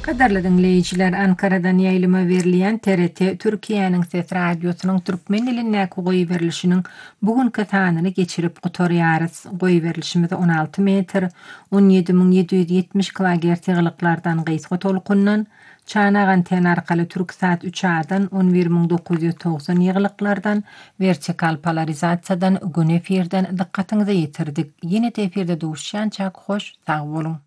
Qadarly dinleýijiler, Ankara'dan ýaýlyma berilýän TRT Türkiýanyň Ses radiosynyň türkmen dilindäki goý berilişiniň bugünkü sanyny geçirip gutarýarys. Goý berilişimiz 16 metr, 17770 kHz ýyglyklardan gysga tolkundan, çanak anten arkaly Türksat 3A-dan 11990 ýyglyklardan, vertikal polarizasiýadan gün efirden dykkatyňyza ýetirdik. Ýene efirde duşýançak hoş, sag bolun.